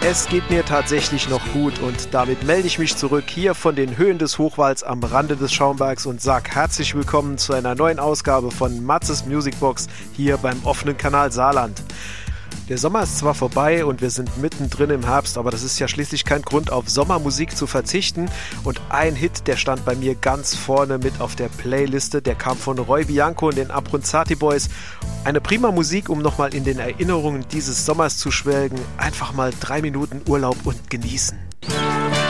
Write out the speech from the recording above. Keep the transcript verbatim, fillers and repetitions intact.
Es geht mir tatsächlich noch gut und damit melde ich mich zurück hier von den Höhen des Hochwalds am Rande des Schaumbergs und sag herzlich willkommen zu einer neuen Ausgabe von Matzes Musicbox hier beim offenen Kanal Saarland. Der Sommer ist zwar vorbei und wir sind mittendrin im Herbst, aber das ist ja schließlich kein Grund, auf Sommermusik zu verzichten. Und ein Hit, der stand bei mir ganz vorne mit auf der Playliste, der kam von Roy Bianco und den Abronzati Boys. Eine prima Musik, um nochmal in den Erinnerungen dieses Sommers zu schwelgen. Einfach mal drei Minuten Urlaub und genießen.